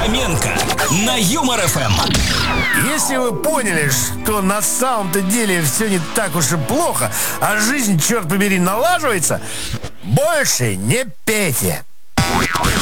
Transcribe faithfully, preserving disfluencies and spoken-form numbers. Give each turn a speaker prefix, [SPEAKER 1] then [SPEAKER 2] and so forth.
[SPEAKER 1] Фоменко на Юмор эф эм.
[SPEAKER 2] Если вы поняли, что на самом-то деле все не так уж и плохо, а жизнь, черт побери, налаживается, больше не пейте.